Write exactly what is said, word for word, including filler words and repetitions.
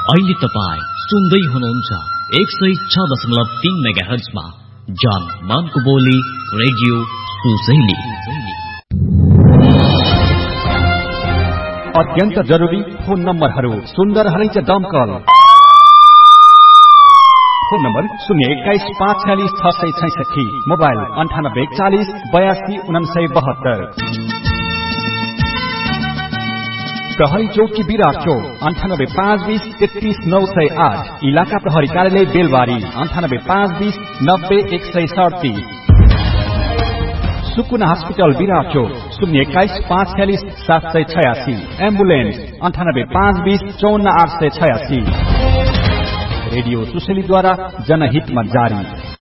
अहिले तपाईँ सुन्दै हुनुहुन्छ एक सय छ दशमलव तीन मेगा हर्जमा जन मानको बोली रेडियो सुशैली। अत्यन्त जरुरी फोन नम्बरहरू सुन्दर हरैच दमकल। फोन नम्बर शून्य एक्काइस पाँच छ्यालिस छ सय छैसठी, मोबाइल अन्ठानब्बे एकचालिस बयासी उनासय बहत्तर। प्रहरी चौकी विराट चौक अन्ठानब्बे पाँच बीस तेत्तीस नौ सय आठ, इलाका प्रहरी कार्यालय बेलबारी अन्ठानब्बे पाँच बीस नब्बे एक सय सडतिस। सुकुना हस्पिटल विराट चौक शून्य एक्काइस पाँच छ्यालिस सात सय छयासी, एम्बुलेन्स अन्ठानब्बे पाँच बीस चौन्न आठ सय छयासी। रेडियो सुशैलीद्वारा जनहितमा जारी।